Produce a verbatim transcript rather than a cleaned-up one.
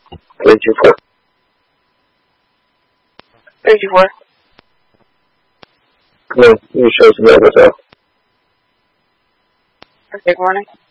three two four. three two four. Come on, you show some numbers out. Okay, good morning.